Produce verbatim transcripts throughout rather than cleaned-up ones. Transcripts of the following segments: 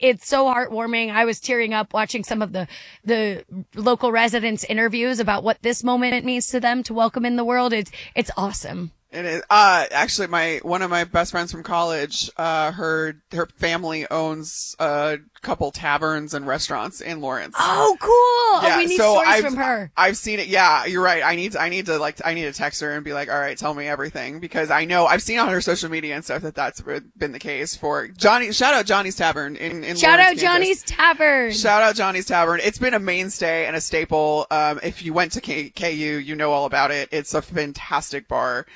it's so heartwarming. I was tearing up watching some of the, the local residents' interviews about what this moment means to them to welcome in the world. It's, it's awesome. It is. Uh, actually, my one of my best friends from college, uh, her her family owns a couple taverns and restaurants in Lawrence. Oh, cool! Yeah, oh, we need so stories I've, from her. I've seen it. Yeah, you're right. I need to, I need to like I need to text her and be like, all right, tell me everything, because I know I've seen on her social media and stuff that that's been the case for Johnny. Shout out Johnny's Tavern in in Shout Lawrence, out Kansas. Johnny's Tavern. Shout out Johnny's Tavern. It's been a mainstay and a staple. Um, if you went to K- KU, you know all about it. It's a fantastic bar.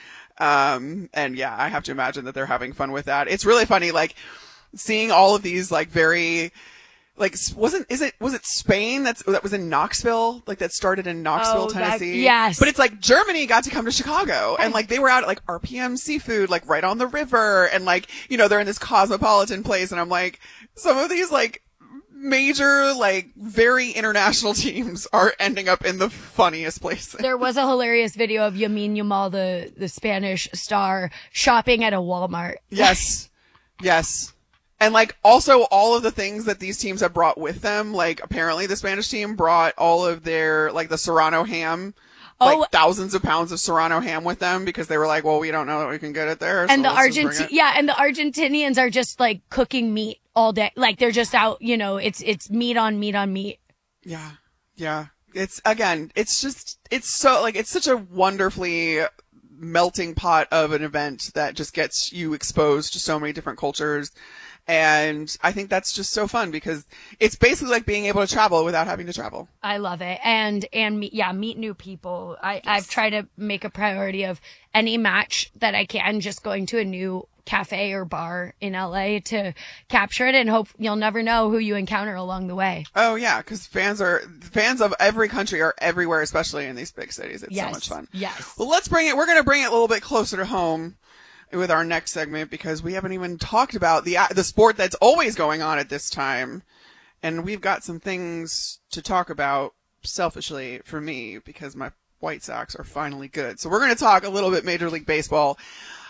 Um, and yeah, I have to imagine that they're having fun with that. It's really funny, like, seeing all of these, like, very, like, wasn't, is it, was it Spain that's, that was in Knoxville? Like, that started in Knoxville, oh, Tennessee? That, yes. But it's like Germany got to come to Chicago, and like, they were out at like R P M Seafood, like, right on the river, and like, you know, they're in this cosmopolitan place, and I'm like, some of these, like, major, like, very international teams are ending up in the funniest places. There was a hilarious video of Yamin Yamal, the, the Spanish star, shopping at a Walmart. Yes. Yes. And, like, also all of the things that these teams have brought with them, like, apparently the Spanish team brought all of their, like, the Serrano ham, like, oh, thousands of pounds of Serrano ham with them, because they were like, well, we don't know that we can get it there. And so the let's just bring Argenti- it. yeah, and the Argentinians are just, like, cooking meat all day. Like, they're just out, you know, it's, it's meat on meat on meat. Yeah. Yeah. It's, again, it's just, it's so, like, it's such a wonderfully melting pot of an event that just gets you exposed to so many different cultures. And I think that's just so fun, because it's basically like being able to travel without having to travel. I love it. And, and meet, yeah, meet new people. I, yes. I've tried to make a priority of any match that I can, just going to a new cafe or bar in L A to capture it, and hope you'll never know who you encounter along the way. Oh yeah, because fans are fans of every country are everywhere, especially in these big cities. It's yes. so much fun. Yes. Well, let's bring it. We're going to bring it a little bit closer to home with our next segment, because we haven't even talked about the the sport that's always going on at this time, and we've got some things to talk about. Selfishly for me, because my White Sox are finally good. So we're going to talk a little bit Major League Baseball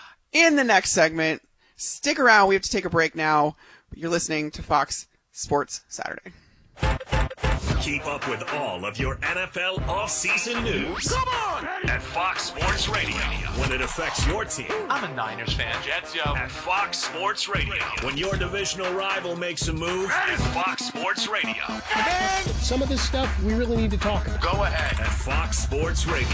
in the next segment. Stick around. We have to take a break now. But you're listening to Fox Sports Saturday. Keep up with all of your N F L offseason news. Come on! At Fox Sports Radio. When it affects your team. I'm a Niners fan. Jets, yo. At Fox Sports Radio. When your divisional rival makes a move. At Fox Sports Radio. Man, some of this stuff we really need to talk about. Go ahead. At Fox Sports Radio.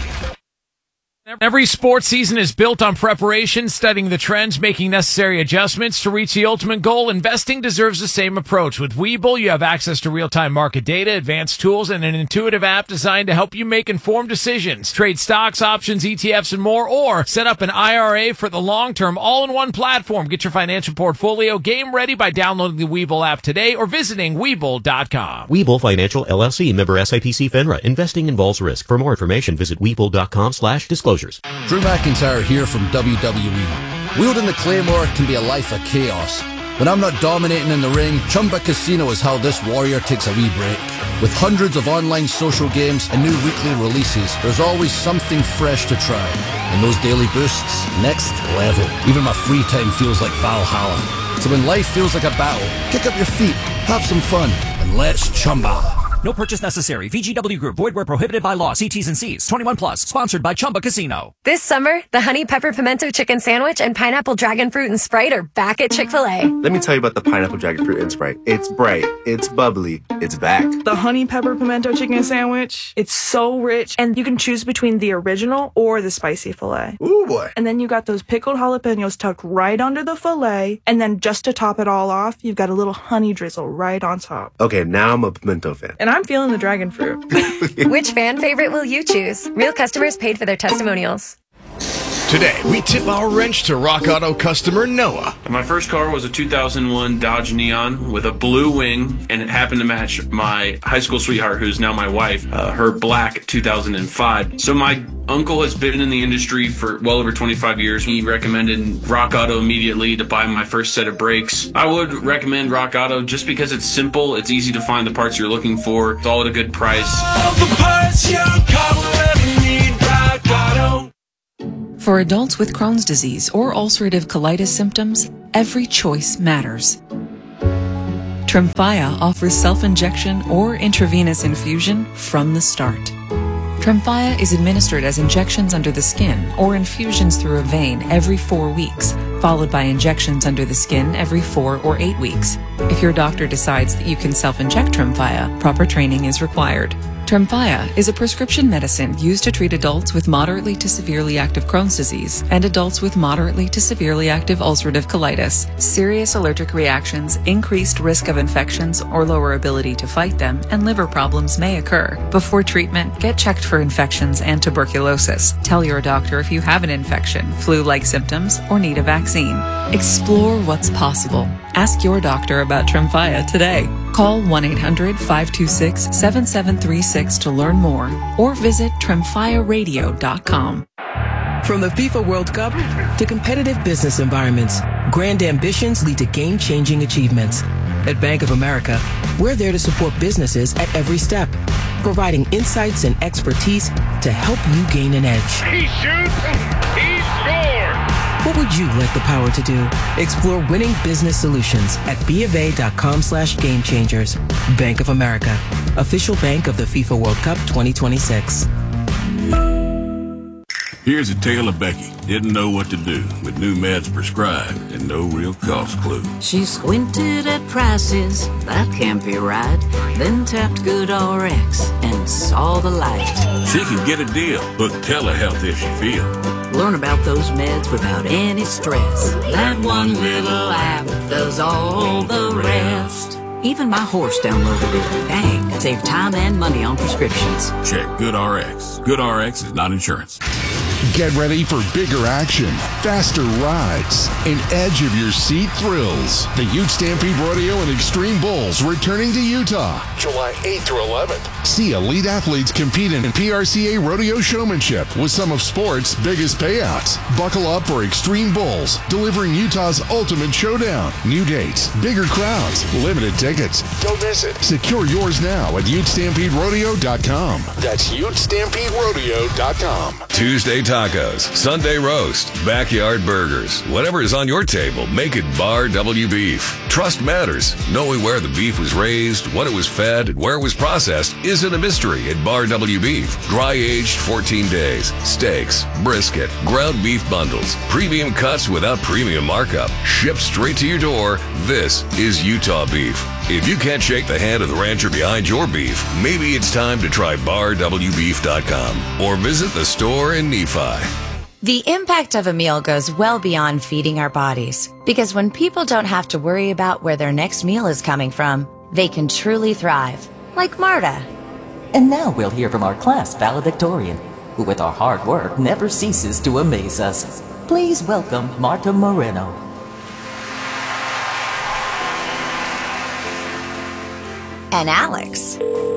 Every sports season is built on preparation, studying the trends, making necessary adjustments to reach the ultimate goal. Investing deserves the same approach. With Webull, you have access to real-time market data, advanced tools, and an intuitive app designed to help you make informed decisions. Trade stocks, options, E T Fs, and more, or set up an I R A for the long-term, all-in-one platform. Get your financial portfolio game ready by downloading the Webull app today or visiting Webull dot com. Webull Financial, L L C, member S I P C FINRA. Investing involves risk. For more information, visit Webull dot com slash disclosures. Drew McIntyre here from W W E. Wielding the Claymore can be a life of chaos. When I'm not dominating in the ring, Chumba Casino is how this warrior takes a wee break. With hundreds of online social games and new weekly releases, there's always something fresh to try. And those daily boosts, next level. Even my free time feels like Valhalla. So when life feels like a battle, kick up your feet, have some fun, and let's Chumba. No purchase necessary. V G W Group. Void where prohibited by law. See T's and C's. twenty-one plus. Sponsored by Chumba Casino. This summer, the Honey Pepper Pimento Chicken Sandwich and Pineapple Dragon Fruit and Sprite are back at Chick-fil-A. Let me tell you about the Pineapple Dragon Fruit and Sprite. It's bright. It's bubbly. It's back. The Honey Pepper Pimento Chicken Sandwich. It's so rich, and you can choose between the original or the spicy filet. Ooh, boy. And then you got those pickled jalapenos tucked right under the filet, and then just to top it all off, you've got a little honey drizzle right on top. Okay, now I'm a pimento fan. And I'm feeling the dragon fruit. Which fan favorite will you choose? Real customers paid for their testimonials. Today, we tip our wrench to Rock Auto customer Noah. My first car was a two thousand one Dodge Neon with a blue wing, and it happened to match my high school sweetheart, who's now my wife, uh, her black two thousand five. So my uncle has been in the industry for well over twenty-five years. He recommended Rock Auto immediately to buy my first set of brakes. I would recommend Rock Auto just because it's simple, it's easy to find the parts you're looking for, it's all at a good price. All the parts your car will ever need, Rock Auto. For adults with Crohn's disease or ulcerative colitis symptoms, every choice matters. Tremfya offers self-injection or intravenous infusion from the start. Tremfya is administered as injections under the skin or infusions through a vein every four weeks, followed by injections under the skin every four or eight weeks. If your doctor decides that you can self-inject Tremfya, proper training is required. Tremfya is a prescription medicine used to treat adults with moderately to severely active Crohn's disease and adults with moderately to severely active ulcerative colitis. Serious allergic reactions, increased risk of infections or lower ability to fight them, and liver problems may occur. Before treatment, get checked for infections and tuberculosis. Tell your doctor if you have an infection, flu-like symptoms, or need a vaccine. Explore what's possible. Ask your doctor about Tremfya today. Call one eight hundred, five two six, seven seven three six to learn more or visit tremfya radio dot com. From the FIFA World Cup to competitive business environments, grand ambitions lead to game-changing achievements. At Bank of America, we're there to support businesses at every step, providing insights and expertise to help you gain an edge. He shoots, he scores! What would you like the power to do? Explore winning business solutions at bofa.com slash game changers. Bank of America, official bank of the FIFA World Cup twenty twenty-six. Here's a tale of Becky. Didn't know what to do with new meds prescribed and no real cost clue. She squinted at prices, that can't be right. Then tapped GoodRx and saw the light. She can get a deal. Book telehealth if she feels. Learn about those meds without any stress. That one little app does all the rest. Even my horse downloaded it. Dang, save time and money on prescriptions. Check GoodRx. GoodRx is not insurance. Get ready for bigger action, faster rides, and edge of your seat thrills. The Ute Stampede Rodeo and Extreme Bulls returning to Utah July eighth through eleventh. See elite athletes compete in P R C A rodeo showmanship with some of sport's biggest payouts. Buckle up for Extreme Bulls, delivering Utah's ultimate showdown. New dates, bigger crowds, limited tickets. Don't miss it. Secure yours now at ute stampede rodeo dot com. That's ute stampede rodeo dot com. Tuesday tacos, Sunday roast, backyard burgers. Whatever is on your table, make it Bar W Beef. Trust matters. Knowing where the beef was raised, what it was fed, and where it was processed isn't a mystery at Bar W Beef. Dry aged fourteen days. Steaks, brisket, ground beef bundles, premium cuts without premium markup. Shipped straight to your door. This is Utah beef. If you can't shake the hand of the rancher behind your beef, maybe it's time to try bar w beef dot com or visit the store in Nephi. The impact of a meal goes well beyond feeding our bodies, because when people don't have to worry about where their next meal is coming from, they can truly thrive, like Marta. And now we'll hear from our class valedictorian, who with our hard work never ceases to amaze us. Please welcome Marta Moreno. And Alex.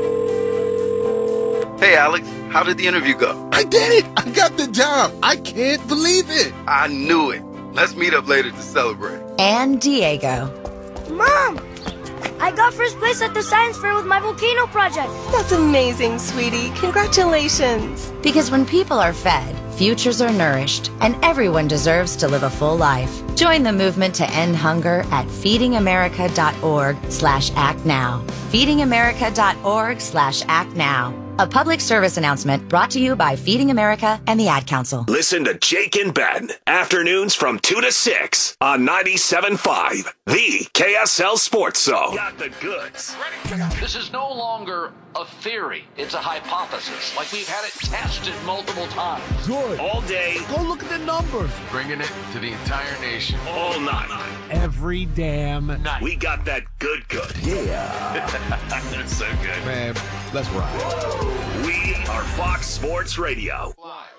Hey, Alex. How did the interview go? I did it! I got the job! I can't believe it! I knew it. Let's meet up later to celebrate. And Diego. Mom! I got first place at the science fair with my volcano project. That's amazing, sweetie. Congratulations. Because when people are fed, futures are nourished, and everyone deserves to live a full life. Join the movement to end hunger at feeding america dot org slash act now. feeding america dot org slash act now. A public service announcement brought to you by Feeding America and the Ad Council. Listen to Jake and Ben, afternoons from two to six on ninety-seven point five, the K S L Sports Zone. Got the goods. This is no longer a theory. It's a hypothesis. Like we've had it tested multiple times. Good. All day. Go look at the numbers. Bringing it to the entire nation. All night. Every damn night. We got that good good. Yeah. That's so good. Man, let's ride. We are Fox Sports Radio.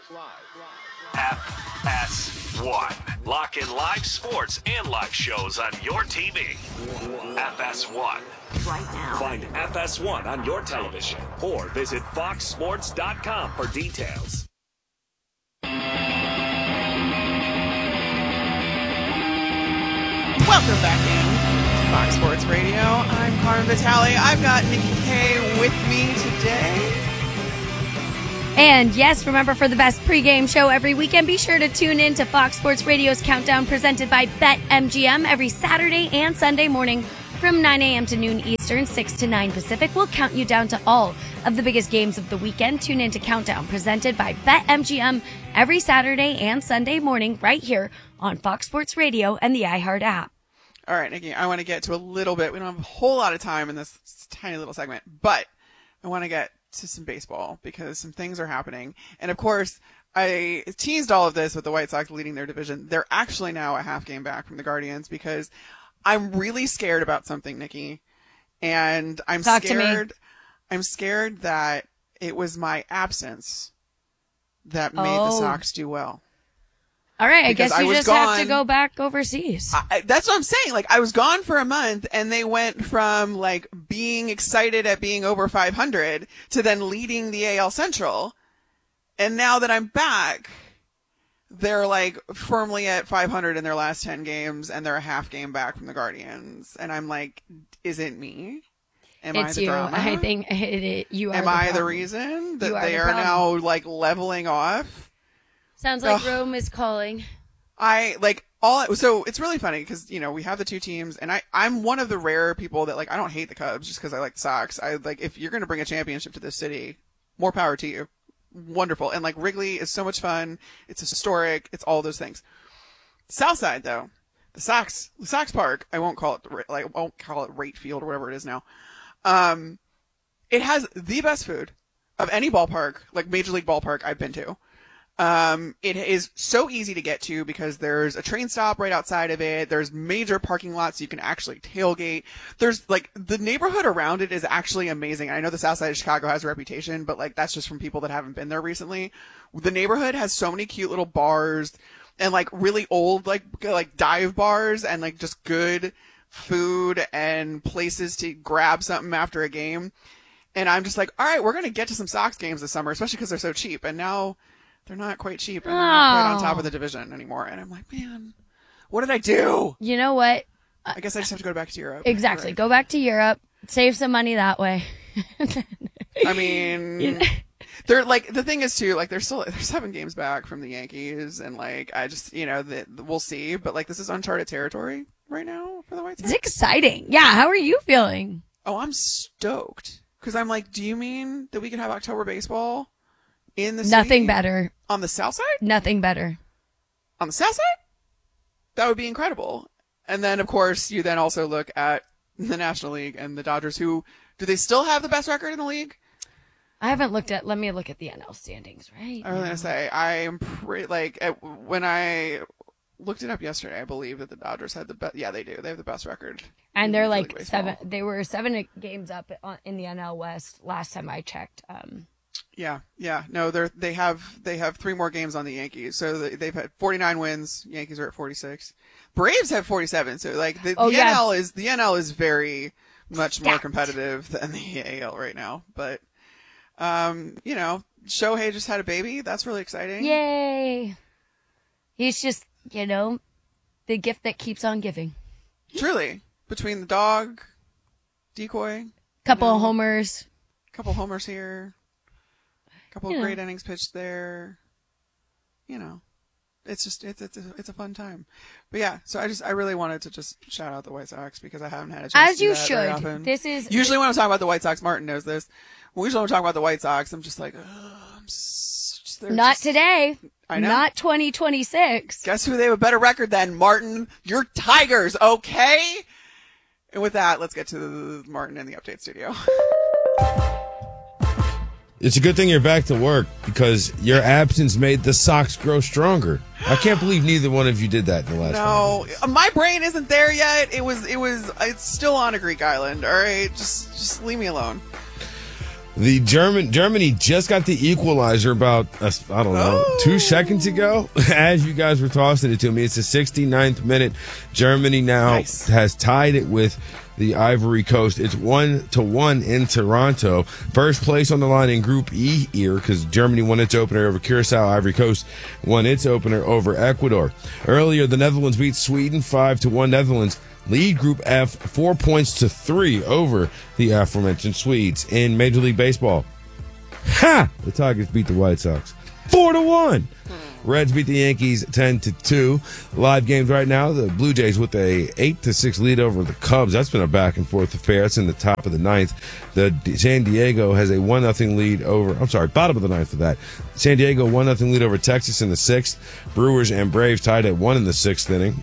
F S one. Lock in live sports and live shows on your T V. F S one. Right now. Find F S one on your television or visit fox sports dot com for details. Welcome back in to Fox Sports Radio. I'm Carmen Vitale. I've got Nikki K with me today. And yes, remember, for the best pregame show every weekend, be sure to tune in to Fox Sports Radio's Countdown presented by BetMGM every Saturday and Sunday morning From nine a.m. to noon Eastern, six to nine Pacific, we'll count you down to all of the biggest games of the weekend. Tune in to Countdown, presented by BetMGM, every Saturday and Sunday morning right here on Fox Sports Radio and the iHeart app. All right, Nikki, I want to get to a little bit. We don't have a whole lot of time in this tiny little segment, but I want to get to some baseball because some things are happening. And, of course, I teased all of this with the White Sox leading their division. They're actually now a half game back from the Guardians because I'm really scared about something, Nikki. And I'm Talk scared. to me. I'm scared that it was my absence that made Oh. the Sox do well. All right, I Because guess I you was just have to gone. go back overseas. I, that's what I'm saying. Like, I was gone for a month and they went from like being excited at being over five hundred to then leading the A L Central. And now that I'm back, they're like firmly at five hundred in their last ten games and they're a half game back from the Guardians. And I'm like, is it me? Am it's I the you. drama? I think it, it, you are. Am the I the problem. reason that You are they the are problem. now like leveling off? Sounds like Ugh. Rome is calling. I like all, so it's really funny because, you know, we have the two teams and I, I'm one of the rare people that like, I don't hate the Cubs just because I like the Sox. I like, if you're going to bring a championship to this city, more power to you. Wonderful. And like Wrigley is so much fun. It's historic. It's all those things. South side though, the Sox, the Sox Park, I won't call it the, like, I won't call it Rate Field or whatever it is now. Um, it has the best food of any ballpark, like major league ballpark I've been to. Um, it is so easy to get to because there's a train stop right outside of it. There's major parking lots. You can actually tailgate. There's like the neighborhood around it is actually amazing. I know the south side of Chicago has a reputation, but like that's just from people that haven't been there recently. The neighborhood has so many cute little bars and like really old, like, like dive bars and like just good food and places to grab something after a game. And I'm just like, all right, we're going to get to some Sox games this summer, especially because they're so cheap. And now they're not quite cheap and they're not quite on top of the division anymore. And I'm like, man, what did I do? You know what? I guess I just have to go back to Europe. Exactly. Right. Go back to Europe. Save some money that way. I mean, they're like, the thing is too, like they're still, they're seven games back from the Yankees. And like, I just, you know, the, we'll see. But like, this is uncharted territory right now for the White Sox. It's exciting. Yeah. How are you feeling? Oh, I'm stoked. Because I'm like, do you mean that we can have October baseball in the city? Nothing better. On the south side? Nothing better. On the south side? That would be incredible. And then, of course, you then also look at the National League and the Dodgers, who, do they still have the best record in the league? I haven't looked at, let me look at the N L standings, right? I was going to say, I am pretty, like, at, when I looked it up yesterday, I believe that the Dodgers had the best, yeah, they do. They have the best record. And they're in Major League like Baseball. seven, they were seven games up on- in the N L West last time I checked. Um, Yeah, yeah. No, they're, they have, they have three more games on the Yankees. So they- they've had forty-nine wins. Yankees are at forty-six. Braves have forty-seven. So like the, Oh, the yeah. N L is, the N L is very much more Stacked. competitive than the A L right now. But, um, you know, Shohei just had a baby. That's really exciting. Yay. He's just, you know, the gift that keeps on giving. Truly. Between the dog, decoy, Couple you know, of homers. couple homers here, couple You of know. great innings pitched there. You know, it's just it's it's a, it's a fun time. But yeah, so I just I really wanted to just shout out the White Sox because I haven't had a chance As to do you that very should. often. This is Usually when I'm talking about the White Sox, Martin knows this. When usually when I'm talking about the White Sox, I'm just like, Ugh, I'm s- just, they're not just- today. I know. Not twenty twenty-six. Guess who they have a better record than, Martin? You're Tigers, okay? And with that, let's get to Martin in the update studio. It's a good thing you're back to work because your absence made the Sox grow stronger. I can't believe neither one of you did that in the last No, my brain isn't there yet. It was, it was, it's still on a Greek island. All right, just, just leave me alone. The German Germany just got the equalizer about, uh, I don't know, Oh. two seconds ago. As you guys were tossing it to me, it's the sixty-ninth minute. Germany now Nice. has tied it with the Ivory Coast. It's one to one in Toronto. First place on the line in Group E here because Germany won its opener over Curacao. Ivory Coast won its opener over Ecuador. Earlier, the Netherlands beat Sweden five to one. Netherlands lead Group F four points to three over the aforementioned Swedes. In Major League Baseball, ha! The Tigers beat the White Sox four to one. Reds beat the Yankees ten to two. Live games right now. The Blue Jays with a eight to six lead over the Cubs. That's been a back and forth affair. That's in the top of the ninth. The San Diego has a one nothing lead over, I'm sorry, bottom of the ninth for that. San Diego one nothing lead over Texas in the sixth. Brewers and Braves tied at one in the sixth inning.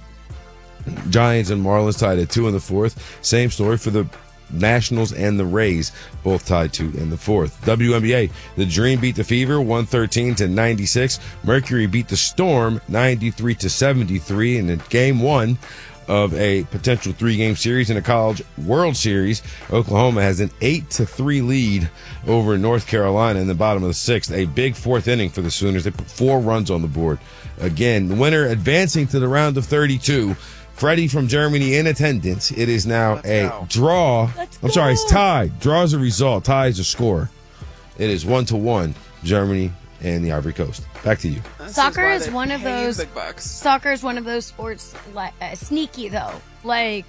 Giants and Marlins tied at two in the fourth. Same story for the Nationals and the Rays, both tied two in the fourth. W N B A, the Dream beat the Fever one thirteen to ninety-six. Mercury beat the Storm ninety-three to seventy-three. And in game one of a potential three-game series in a College World Series, Oklahoma has an eight to three lead over North Carolina in the bottom of the sixth. A big fourth inning for the Sooners. They put four runs on the board. Again, the winner advancing to the round of thirty-two. Freddie from Germany in attendance. It is now Let's a go. draw. Let's I'm go. sorry, it's tied. Draw is a result. Tie is a score. It is one to one, Germany and the Ivory Coast. Back to you. This Soccer is, is one of those. Big bucks. Soccer is one of those sports, like uh, sneaky though, like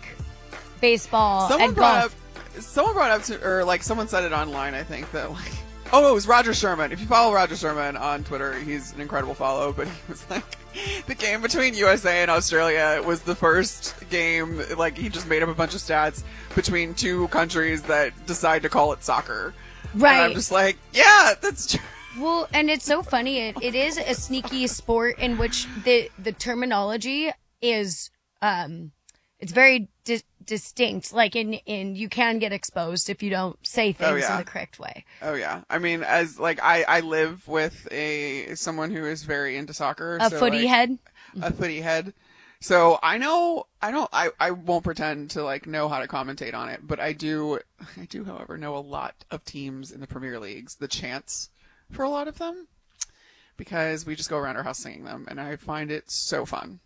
baseball Someone and brought golf. up. Someone brought up to, or like someone said it online. I think that like. Oh, it was Roger Sherman. If you follow Roger Sherman on Twitter, he's an incredible follow, but he was like, the game between U S A and Australia was the first game, like, he just made up a bunch of stats between two countries that decide to call it soccer. Right. And I'm just like, yeah, that's true. Well, and it's so funny. It, it is a sneaky sport in which the, the terminology is, um, it's very di- distinct. Like, in, in, you can get exposed if you don't say things Oh, yeah. in the correct way. Oh yeah, I mean, as like I, I live with a someone who is very into soccer. A so, footy like, head? A footy head. So I know I don't I, I won't pretend to like know how to commentate on it, but I do I do, however, know a lot of teams in the Premier Leagues, the chants for a lot of them, because we just go around our house singing them, and I find it so fun.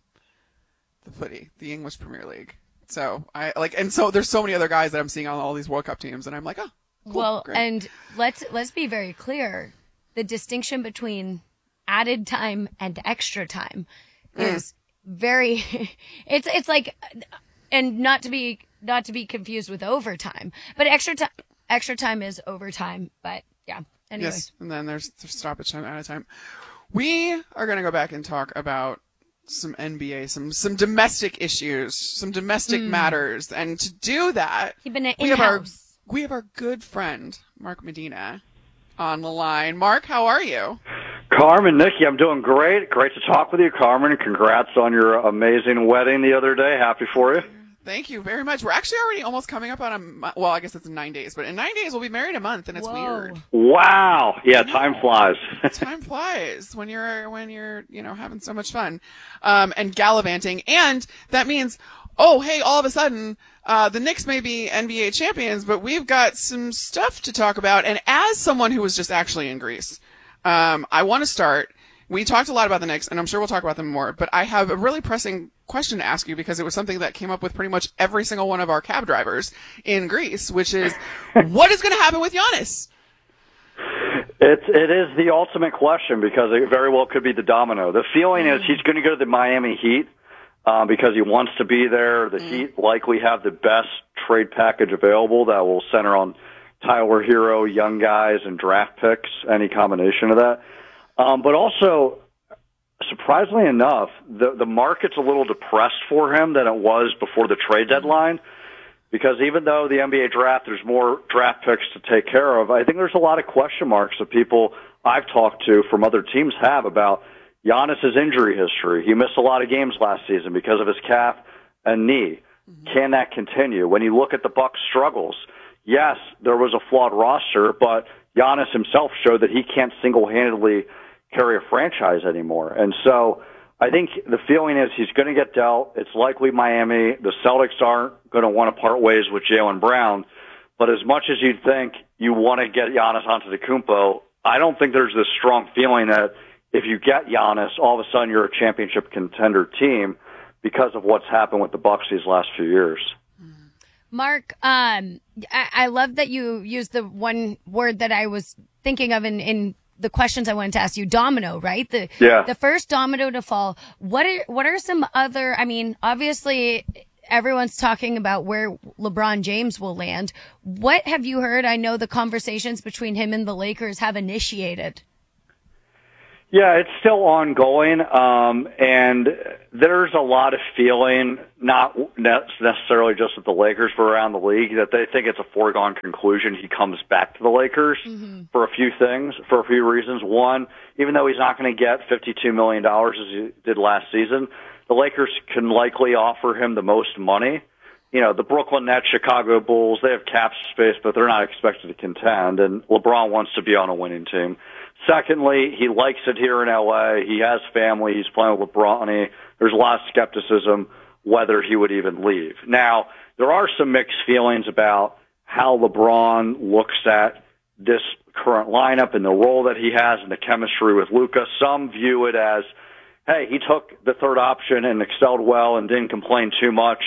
The footy, the English Premier League. So I like, and so there's so many other guys that I'm seeing on all these World Cup teams, and I'm like, oh, cool, well, great. and let's let's be very clear: the distinction between added time and extra time Mm. is very. It's it's like, and not to be not to be confused with overtime, but extra time extra time is overtime. But yeah, anyway. Yes, and then there's, there's stoppage time, out of time. We are going to go back and talk about some N B A, some some domestic issues, some domestic Mm. matters, and to do that, Keeping it we have our in-house. we have our good friend Mark Medina on the line. Mark, how are you? Carmen, Nikki, I'm doing great. Great to talk with you, Carmen. Congrats on your amazing wedding the other day. Happy for you. Thank you very much. We're actually already almost coming up on a mo- well, I guess it's in nine days, but in nine days we'll be married a month, and it's Whoa. weird. Wow. Yeah, time flies. Time flies when you're when you're you know having so much fun, um, and gallivanting, and that means, oh hey, all of a sudden, uh, the Knicks may be N B A champions, but we've got some stuff to talk about. And as someone who was just actually in Greece, um, I want to start. We talked a lot about the Knicks, and I'm sure we'll talk about them more, but I have a really pressing question to ask you because it was something that came up with pretty much every single one of our cab drivers in Greece, which is, what is going to happen with Giannis? It's it is the ultimate question because it very well could be the domino. The feeling is he's going to go to the Miami Heat um, because he wants to be there. The Heat likely have the best trade package available that will center on Tyler Hero, young guys, and draft picks, any combination of that. Um, but also, surprisingly enough, the the market's a little depressed for him than it was before the trade deadline. Because even though the N B A draft, there's more draft picks to take care of, I think there's a lot of question marks that people I've talked to from other teams have about Giannis's injury history. He missed a lot of games last season because of his calf and knee. Can that continue? When you look at the Bucks' struggles, yes, there was a flawed roster, but Giannis himself showed that he can't single-handedly carry a franchise anymore. And so I think the feeling is he's going to get dealt. It's likely Miami. The Celtics aren't going to want to part ways with Jaylen Brown. But as much as you'd think you want to get Giannis Antetokounmpo, I don't think there's this strong feeling that if you get Giannis, all of a sudden you're a championship contender team because of what's happened with the Bucks these last few years. Mark, um, I, I love that you used the one word that I was thinking of in, in the questions I wanted to ask you, domino, right? The, Yeah. the first domino to fall. What are, what are some other, I mean, obviously everyone's talking about where LeBron James will land. What have you heard? I know the conversations between him and the Lakers have initiated. Yeah, it's still ongoing, um, and there's a lot of feeling, not necessarily just with the Lakers, but around the league, that they think it's a foregone conclusion he comes back to the Lakers mm-hmm. for a few things, for a few reasons. One, even though he's not going to get fifty-two million dollars as he did last season, the Lakers can likely offer him the most money. You know, the Brooklyn Nets, Chicago Bulls, they have cap space, but they're not expected to contend, and LeBron wants to be on a winning team. Secondly, he likes it here in L A. He has family. He's playing with LeBron. There's a lot of skepticism whether he would even leave. Now, there are some mixed feelings about how LeBron looks at this current lineup and the role that he has and the chemistry with Luka. Some view it as, hey, he took the third option and excelled well and didn't complain too much.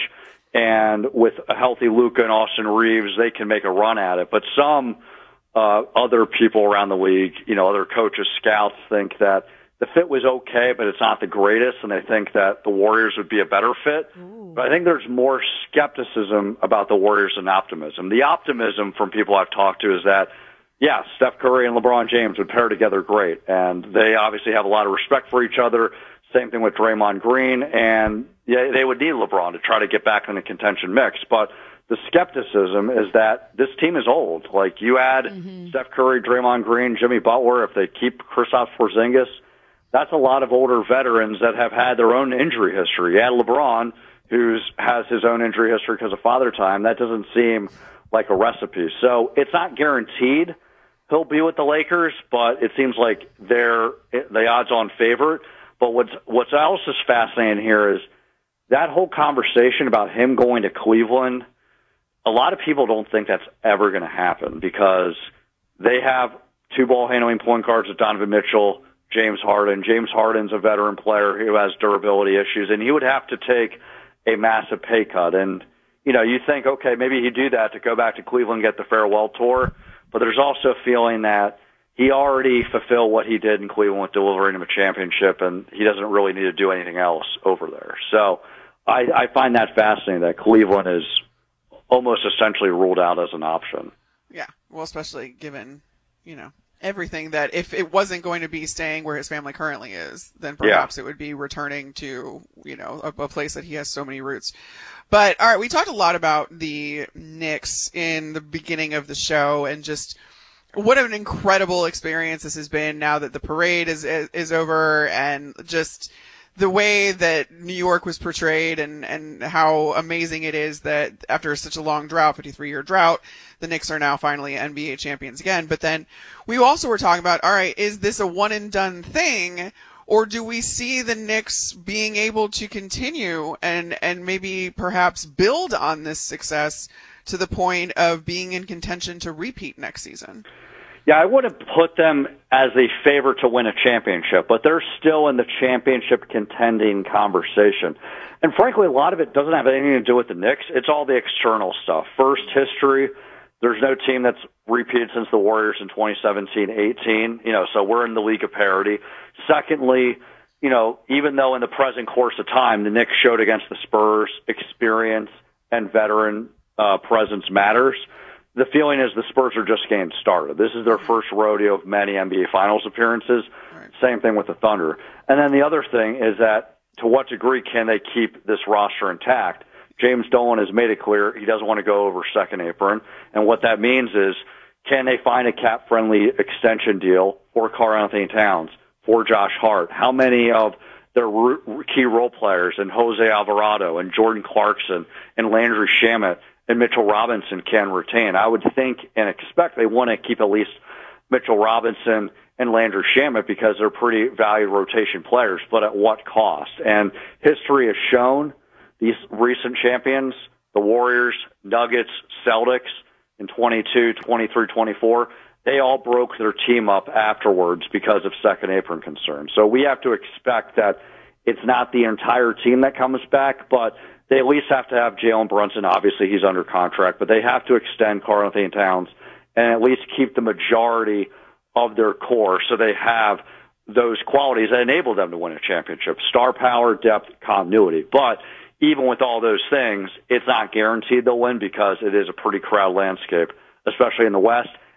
And with a healthy Luka and Austin Reeves, they can make a run at it. But some uh, other people around the league, you know, other coaches, scouts, think that the fit was okay, but it's not the greatest, and they think that the Warriors would be a better fit. Ooh. But I think there's more skepticism about the Warriors than optimism. The optimism from people I've talked to is that, yeah, Steph Curry and LeBron James would pair together great, and they obviously have a lot of respect for each other. Same thing with Draymond Green, and yeah, they would need LeBron to try to get back in the contention mix. But the skepticism is that this team is old. Like, you add mm-hmm. Steph Curry, Draymond Green, Jimmy Butler, if they keep Kristaps Porzingis, that's a lot of older veterans that have had their own injury history. You add LeBron, who has his own injury history because of father time. That doesn't seem like a recipe. So it's not guaranteed he'll be with the Lakers, but it seems like they're the odds-on favorite. But what's what's else is fascinating here is that whole conversation about him going to Cleveland. A lot of people don't think that's ever going to happen because they have two ball handling point guards with Donovan Mitchell, James Harden. James Harden's a veteran player who has durability issues, and he would have to take a massive pay cut. And, you know, you think, okay, maybe he'd do that to go back to Cleveland and get the farewell tour. But there's also a feeling that he already fulfilled what he did in Cleveland with delivering him a championship, and he doesn't really need to do anything else over there. So I, I find that fascinating that Cleveland is almost essentially ruled out as an option. Yeah, well, especially given, you know, everything that if it wasn't going to be staying where his family currently is, then perhaps yeah. it would be returning to, you know, a, a place that he has so many roots. But, all right, we talked a lot about the Knicks in the beginning of the show and just what an incredible experience this has been now that the parade is is, is over, and just the way that New York was portrayed and, and how amazing it is that after such a long drought, fifty-three year drought, the Knicks are now finally N B A champions again. But then we also were talking about, all right, is this a one and done thing, or do we see the Knicks being able to continue and, and maybe perhaps build on this success to the point of being in contention to repeat next season? Yeah, I wouldn't put them as a favorite to win a championship, but they're still in the championship contending conversation. And frankly, a lot of it doesn't have anything to do with the Knicks. It's all the external stuff. First, history. There's no team that's repeated since the Warriors in twenty seventeen eighteen, you know, so we're in the league of parity. Secondly, you know, even though in the present course of time, the Knicks showed against the Spurs, experience and veteran uh, presence matters. The feeling is the Spurs are just getting started. This is their first rodeo of many N B A Finals appearances. Right. Same thing with the Thunder. And then the other thing is that to what degree can they keep this roster intact? James Dolan has made it clear he doesn't want to go over second apron. And what that means is, can they find a cap-friendly extension deal for Karl-Anthony Towns, for Josh Hart? How many of their key role players, and Jose Alvarado, and Jordan Clarkson, and Landry Shamet, and Mitchell Robinson can retain? I would think and expect they want to keep at least Mitchell Robinson and Landry Shamet because they're pretty valued rotation players, but at what cost? And history has shown these recent champions, the Warriors, Nuggets, Celtics in twenty-two, twenty-three, twenty-four, they all broke their team up afterwards because of second apron concerns. So we have to expect that it's not the entire team that comes back, but they at least have to have Jalen Brunson. Obviously, he's under contract, but they have to extend Karl-Anthony Towns and at least keep the majority of their core so they have those qualities that enable them to win a championship: star power, depth, continuity. But even with all those things, it's not guaranteed they'll win because it is a pretty crowded landscape, especially in the West.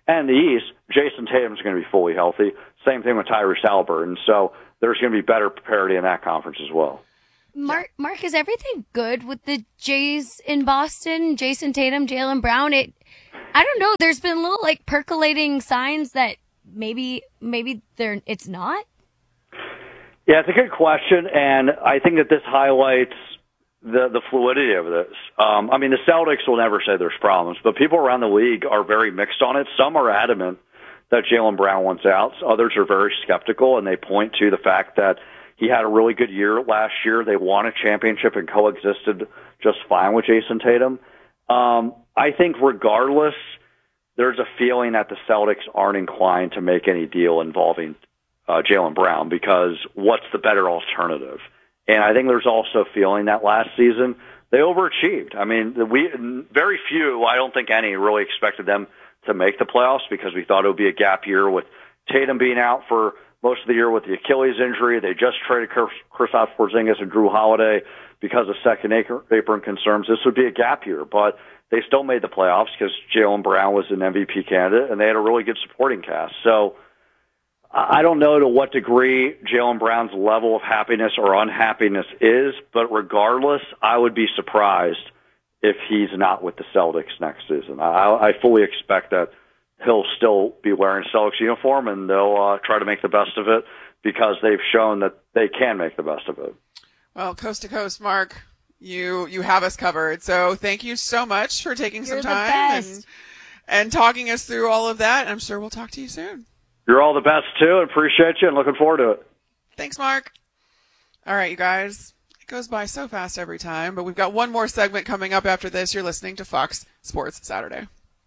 And the East, Jason Tatum's going to be fully healthy. Same thing with Tyrese Halliburton. So there's going to be better parity in that conference as well. Mark, Mark, is everything good with the Jays in Boston? Jason Tatum, Jaylen Brown. It, I don't know. There's been little like percolating signs that maybe, maybe they're. It's not. Yeah, it's a good question, and I think that this highlights the the fluidity of this. Um, I mean, the Celtics will never say there's problems, but people around the league are very mixed on it. Some are adamant that Jaylen Brown wants out. Others are very skeptical, and they point to the fact that he had a really good year last year. They won a championship and coexisted just fine with Jason Tatum. Um, I think regardless, there's a feeling that the Celtics aren't inclined to make any deal involving uh, Jaylen Brown because what's the better alternative? And I think there's also a feeling that last season they overachieved. I mean, we very few, I don't think any, really expected them to make the playoffs because we thought it would be a gap year with Tatum being out for most of the year with the Achilles injury. They just traded Kristaps Porzingis and Drew Holiday because of second apron concerns. This would be a gap year, but they still made the playoffs because Jaylen Brown was an M V P candidate, and they had a really good supporting cast. So I don't know to what degree Jaylen Brown's level of happiness or unhappiness is, but regardless, I would be surprised if he's not with the Celtics next season. I, I fully expect that he'll still be wearing a Celtics uniform, and they'll uh, try to make the best of it because they've shown that they can make the best of it. Well, coast to coast, Mark, you you have us covered. So thank you so much for taking You're some time and, and talking us through all of that. I'm sure we'll talk to you soon. You're all the best, too. Appreciate you and looking forward to it. Thanks, Mark. All right, you guys. It goes by so fast every time, but we've got one more segment coming up after this. You're listening to Fox Sports Saturday.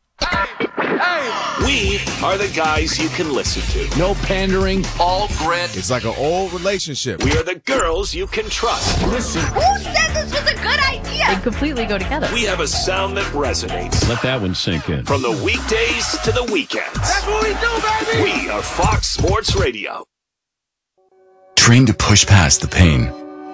We are the guys you can listen to. No pandering. All grit. It's like an old relationship. We are the girls you can trust. Listen. Who said this was a good idea? They completely go together. We have a sound that resonates. Let that one sink in. From the weekdays to the weekends. That's what we do, baby! We are Fox Sports Radio. Trained to push past the pain.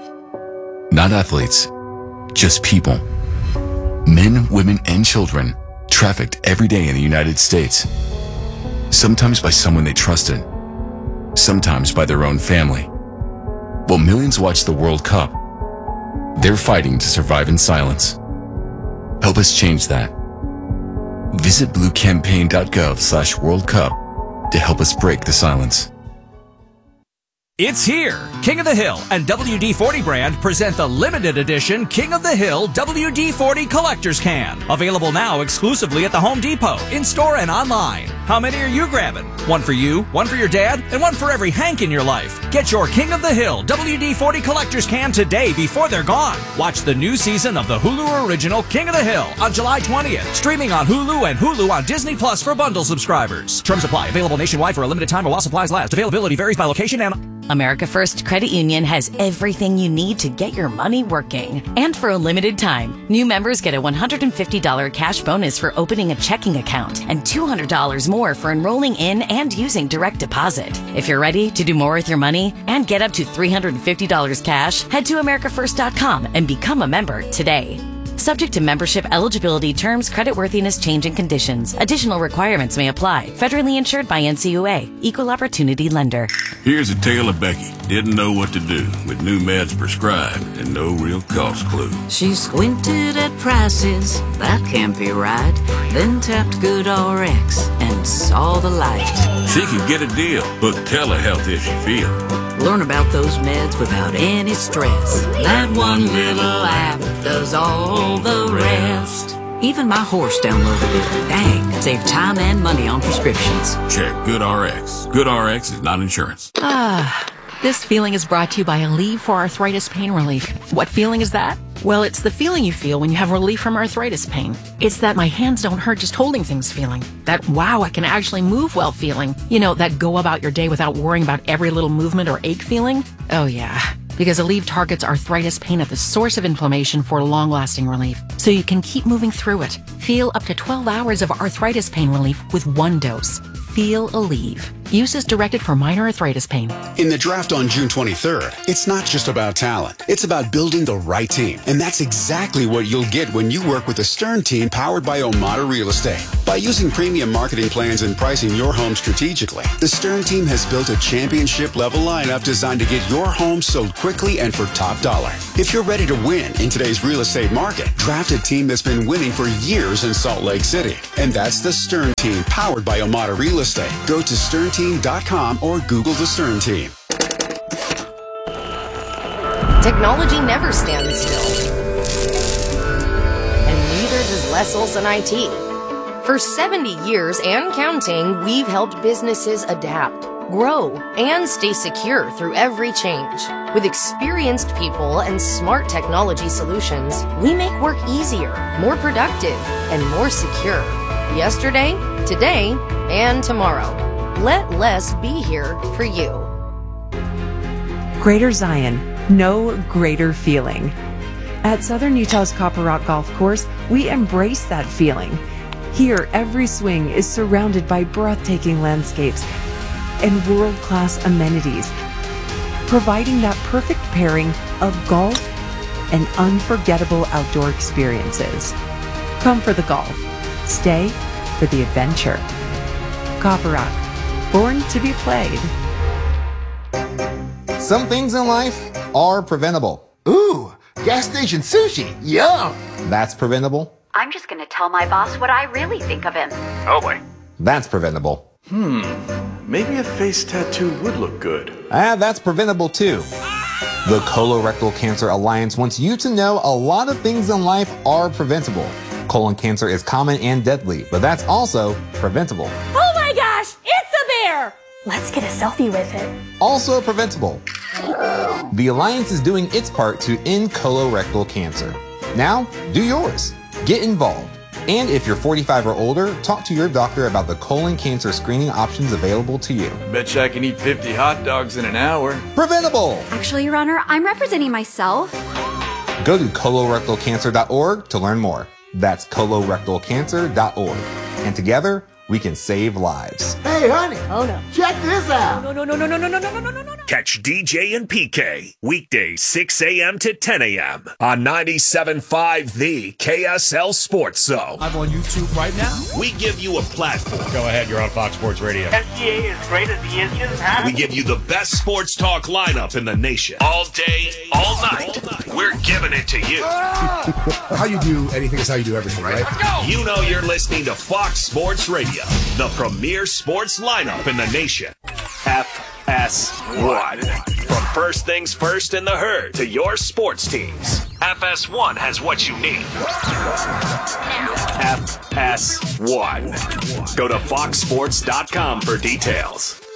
Not athletes, just people. Men, women, and children trafficked every day in the United States. Sometimes by someone they trusted. Sometimes by their own family. While millions watch the World Cup, they're fighting to survive in silence. Help us change that. Visit bluecampaign.gov slash World Cup to help us break the silence. It's here! King of the Hill and W D forty brand present the limited edition King of the Hill W D forty Collector's Can. Available now exclusively at the Home Depot, in-store and online. How many are you grabbing? One for you, one for your dad, and one for every Hank in your life. Get your King of the Hill W D forty Collector's Can today before they're gone. Watch the new season of the Hulu original King of the Hill on July twentieth. Streaming on Hulu and Hulu on Disney Plus for bundle subscribers. Terms apply. Available nationwide for a limited time while supplies last. Availability varies by location and... America First Credit Union has everything you need to get your money working. And for a limited time, new members get a one hundred fifty dollars cash bonus for opening a checking account and two hundred dollars more for enrolling in and using direct deposit. If you're ready to do more with your money and get up to three hundred fifty dollars cash, head to america first dot com and become a member today. Subject to membership eligibility, terms, creditworthiness, changing conditions. Additional requirements may apply. Federally insured by N C U A. Equal Opportunity Lender. Here's a tale of Becky. Didn't know what to do with new meds prescribed and no real cost clue. She squinted at prices, that can't be right. Then tapped Good R X and saw the light. She could get a deal, book telehealth if she feel. Learn about those meds without any stress. That one little app does all the rest. Even my horse downloaded it. Dang, save time and money on prescriptions. Check GoodRx. GoodRx is not insurance. Ah, this feeling is brought to you by Aleve for Arthritis Pain Relief. What feeling is that? Well, it's the feeling you feel when you have relief from arthritis pain. It's that my hands don't hurt just holding things feeling. That wow, I can actually move well feeling. You know, that go about your day without worrying about every little movement or ache feeling. Oh yeah, because Aleve targets arthritis pain at the source of inflammation for long-lasting relief, so you can keep moving through it. Feel up to twelve hours of arthritis pain relief with one dose. Feel Aleve. Use as directed for minor arthritis pain. In the draft on June twenty-third, it's not just about talent. It's about building the right team. And that's exactly what you'll get when you work with the Stern team powered by Omada Real Estate. By using premium marketing plans and pricing your home strategically, the Stern team has built a championship-level lineup designed to get your home sold quickly and for top dollar. If you're ready to win in today's real estate market, draft a team that's been winning for years in Salt Lake City. And that's the Stern team powered by Omada Real Estate. Go to stern team dot com or Google the Stern team. Technology never stands still. And neither does Les Olson I T. For seventy years and counting, we've helped businesses adapt, grow, and stay secure through every change. With experienced people and smart technology solutions, we make work easier, more productive, and more secure. Yesterday, today, and tomorrow. Let Les be here for you. Greater Zion, no greater feeling. At Southern Utah's Copper Rock Golf Course, we embrace that feeling. Here, every swing is surrounded by breathtaking landscapes and world-class amenities, providing that perfect pairing of golf and unforgettable outdoor experiences. Come for the golf. Stay for the adventure. Copper Rock, born to be played. Some things in life are preventable. Ooh, gas station sushi. Yum. That's preventable. I'm just going to tell my boss what I really think of him. Oh boy. That's preventable. Hmm. Maybe a face tattoo would look good. Ah, that's preventable too. The Colorectal Cancer Alliance wants you to know a lot of things in life are preventable. Colon cancer is common and deadly, but that's also preventable. Oh my gosh, it's a bear! Let's get a selfie with it. Also preventable. The Alliance is doing its part to end colorectal cancer. Now, do yours. Get involved. And if you're forty-five or older, talk to your doctor about the colon cancer screening options available to you. Betcha I can eat fifty hot dogs in an hour. Preventable! Actually, Your Honor, I'm representing myself. Go to colorectal cancer dot org to learn more. That's colorectal cancer dot org. And together, we can save lives. Hey, honey. Oh, no. Check this out. No, no, no, no, no, no, no, no, no, no, no, no. Catch D J and P K weekdays six a.m. to ten a.m. on ninety-seven point five The K S L Sports Zone. I'm on YouTube right now. We give you a platform. Go ahead, you're on Fox Sports Radio. S G A is great as the engine, huh? We give you the best sports talk lineup in the nation. All day, all night. We're giving it to you. How you do anything is how you do everything, right? You know you're listening to Fox Sports Radio, the premier sports lineup in the nation. F S one. From first things first in the herd to your sports teams, F S one has what you need. F S one. Go to fox sports dot com for details.